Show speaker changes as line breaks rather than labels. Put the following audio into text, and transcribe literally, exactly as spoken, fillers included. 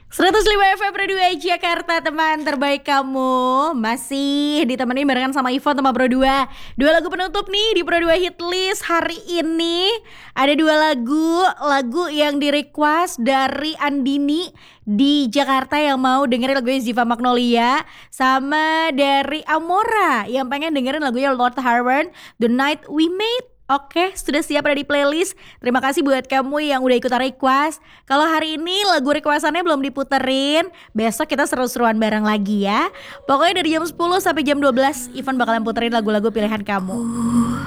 seratus lima F M Radio dua Jakarta, teman terbaik kamu. Masih ditemenin barengan sama Ivon sama Pro dua. Dua lagu penutup nih di Pro dua Hit List hari ini. Ada dua lagu, lagu yang di request dari Andini di Jakarta yang mau dengerin lagunya Ziva Magnolia, sama dari Amora yang pengen dengerin lagunya Lord Huron, The Night We Made. Oke, sudah siap ada di playlist. Terima kasih buat kamu yang udah ikutan request. Kalau hari ini lagu requestannya belum diputerin, besok kita seru-seruan bareng lagi ya. Pokoknya dari jam sepuluh sampai jam dua belas Ivan bakalan puterin lagu-lagu pilihan kamu.